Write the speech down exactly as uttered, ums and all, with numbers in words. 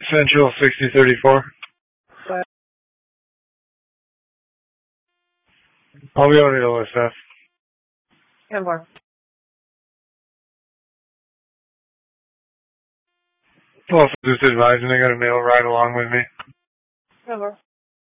Central sixty thirty-four. I'll be over to O S F. ten four. Also, just advising I got a male ride along with me. ten four.